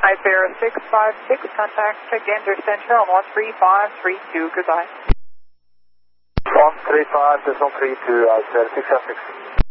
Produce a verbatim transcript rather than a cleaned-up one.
Iberia six five six, contact Gander Central on one three five three two, goodbye. one three five, decimal three two, Iberia six five six.